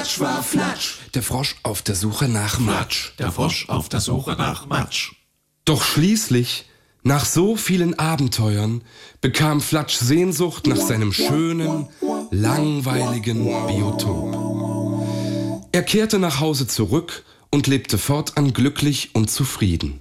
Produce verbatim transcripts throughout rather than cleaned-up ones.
Flatsch war Flatsch. Der Frosch auf der Suche nach Matsch. Der Frosch auf der Suche nach Matsch. Doch schließlich, nach so vielen Abenteuern, bekam Flatsch Sehnsucht nach seinem schönen, langweiligen Biotop. Er kehrte nach Hause zurück und lebte fortan glücklich und zufrieden.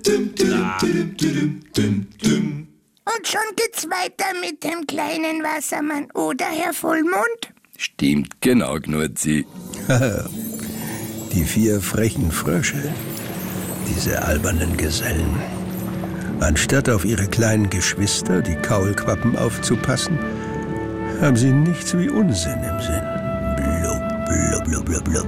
Und schon geht's weiter mit dem kleinen Wassermann, oder, Herr Vollmond? Stimmt, genau, Gnurzi. Die vier frechen Frösche, diese albernen Gesellen. Anstatt auf ihre kleinen Geschwister, die Kaulquappen, aufzupassen, haben sie nichts wie Unsinn im Sinn. Blub, blub, blub, blub, blub.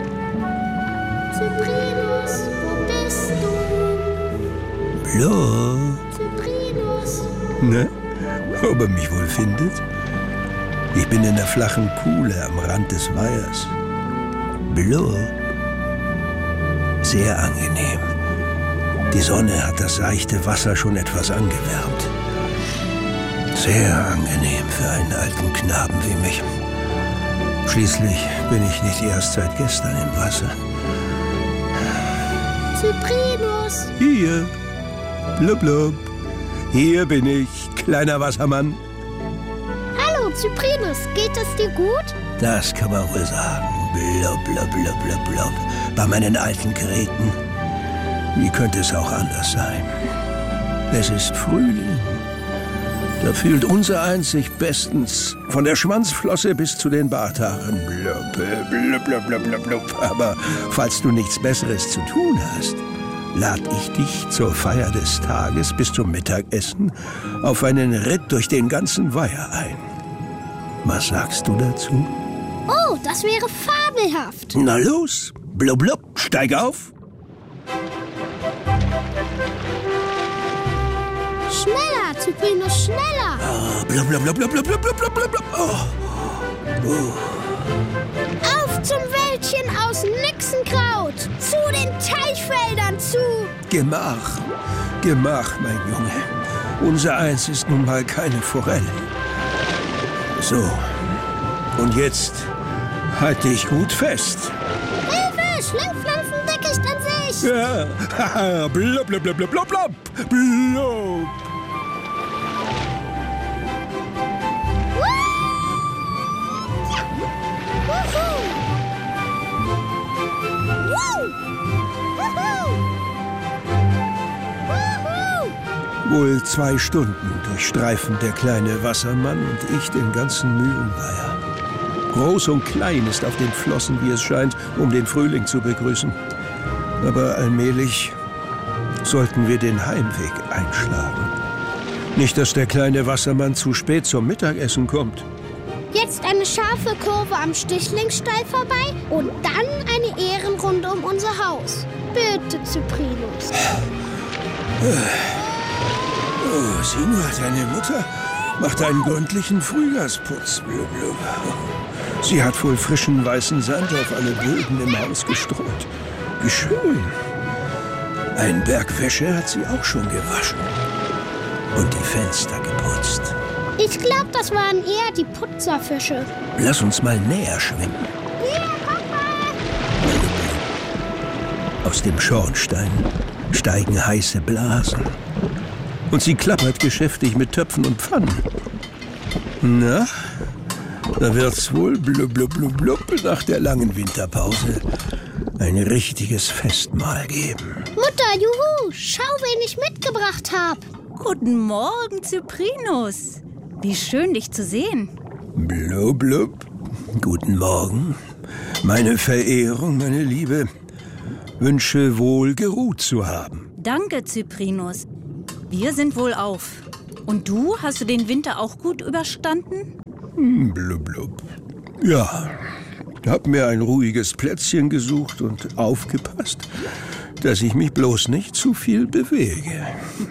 Cyprinus, wo bist du? Blub. Cyprinus. Ne? Ob er mich wohl findet? Ich bin in der flachen Kuhle am Rand des Weihers. Blub. Sehr angenehm. Die Sonne hat das seichte Wasser schon etwas angewärmt. Sehr angenehm für einen alten Knaben wie mich. Schließlich bin ich nicht erst seit gestern im Wasser. Cyprinus. Hier. Blub, blub. Hier bin ich, kleiner Wassermann. Hallo, Cyprinus. Geht es dir gut? Das kann man wohl sagen. Blub, blub, blub, blub, blub. Bei meinen alten Geräten. Wie könnte es auch anders sein? Es ist Frühling. Da fühlt unser eins sich bestens. Von der Schwanzflosse bis zu den Barthaaren. Blub, blub, blub, blub, blub, blub. Aber falls du nichts Besseres zu tun hast, lad ich dich zur Feier des Tages bis zum Mittagessen auf einen Ritt durch den ganzen Weiher ein. Was sagst du dazu? Oh, das wäre fabelhaft. Na los, blub, blub, steig auf. Schneller, Cyprinus, schneller. Ah, blub, blub, blub, blub, blub, blub, blub, blub, blub. Oh. Oh. Auf zum Wäldchen aus Nixenkraut. Zu den Teichfeldern, zu. Gemach, Gemach, mein Junge. Unser eins ist nun mal keine Forelle. So, und jetzt halt dich gut fest. Hilfe, Schlingpflanzendeck ist an sich. Ja, haha, blub, blub, blub, blub, blub, blub, blub. Wohl zwei Stunden durchstreifen der kleine Wassermann und ich den ganzen Mühlenweiher. Groß und klein ist auf den Flossen, wie es scheint, um den Frühling zu begrüßen. Aber allmählich sollten wir den Heimweg einschlagen. Nicht, dass der kleine Wassermann zu spät zum Mittagessen kommt. Jetzt eine scharfe Kurve am Stichlingsstall vorbei und dann eine Ehrenrunde um unser Haus. Bitte, Cyprinus. Oh, sieh nur, deine Mutter macht einen gründlichen Frühjahrsputz. Sie hat wohl frischen weißen Sand auf alle Böden im Haus gestreut. Wie schön. Ein Berg Wäsche hat sie auch schon gewaschen. Und die Fenster geputzt. Ich glaube, das waren eher die Putzerfische. Lass uns mal näher schwimmen. Hier, Papa! Aus dem Schornstein steigen heiße Blasen. Und sie klappert geschäftig mit Töpfen und Pfannen. Na, da wird's wohl blub, blub, blub, blub nach der langen Winterpause ein richtiges Festmahl geben. Mutter, juhu, schau, wen ich mitgebracht habe. Guten Morgen, Cyprinus. Wie schön, dich zu sehen. Blub, blub. Guten Morgen. Meine Verehrung, meine Liebe. Wünsche wohl geruht zu haben. Danke, Cyprinus. Wir sind wohl auf. Und du, hast du den Winter auch gut überstanden? Blub, blub. Ja, hab mir ein ruhiges Plätzchen gesucht und aufgepasst, dass ich mich bloß nicht zu viel bewege.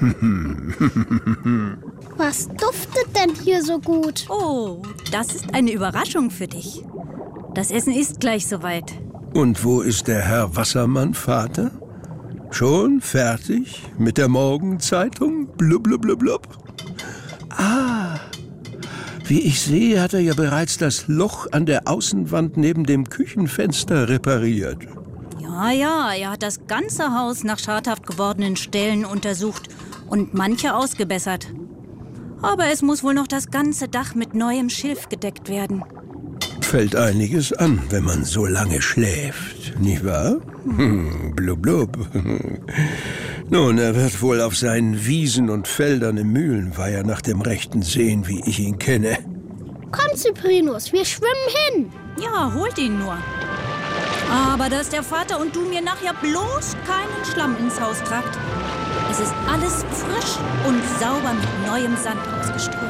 Was duftet denn hier so gut? Oh, das ist eine Überraschung für dich. Das Essen ist gleich soweit. Und wo ist der Herr Wassermann, Vater? Schon fertig mit der Morgenzeitung? Blub, blub, blub, blub. Ah, Wie ich sehe, hat er ja bereits das Loch an der Außenwand neben dem Küchenfenster repariert. Ja, ja, er hat das ganze Haus nach schadhaft gewordenen Stellen untersucht und manche ausgebessert. Aber es muss wohl noch das ganze Dach mit neuem Schilf gedeckt werden. Fällt einiges an, wenn man so lange schläft, nicht wahr? Hm, blub, blub. Nun, er wird wohl auf seinen Wiesen und Feldern im Mühlenweiher nach dem Rechten sehen, wie ich ihn kenne. Komm, Cyprinus, wir schwimmen hin. Ja, holt ihn nur. Aber dass der Vater und du mir nachher bloß keinen Schlamm ins Haus tragt. Es ist alles frisch und sauber mit neuem Sand ausgestreut.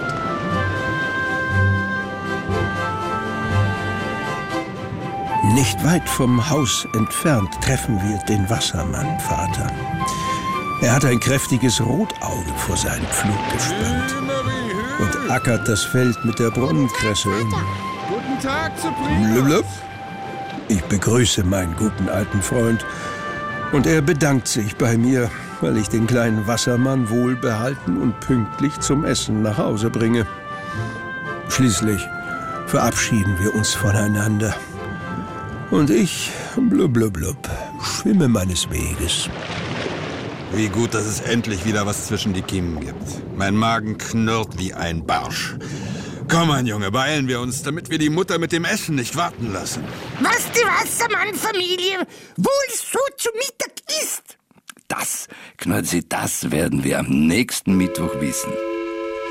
Nicht weit vom Haus entfernt treffen wir den Wassermann, Vater. Er hat ein kräftiges Rotauge vor seinen Pflug gespannt und ackert das Feld mit der Brunnenkresse um. Guten Tag, Cyprinus. Blub. Ich begrüße meinen guten alten Freund und er bedankt sich bei mir, weil ich den kleinen Wassermann wohlbehalten und pünktlich zum Essen nach Hause bringe. Schließlich verabschieden wir uns voneinander. Und ich, blub, blub, blub, schwimme meines Weges. Wie gut, dass es endlich wieder was zwischen die Kiemen gibt. Mein Magen knurrt wie ein Barsch. Komm, mein Junge, beeilen wir uns, damit wir die Mutter mit dem Essen nicht warten lassen. Was die Wassermann-Familie wohl so zu Mittag isst? Das, Knurzi, das werden wir am nächsten Mittwoch wissen.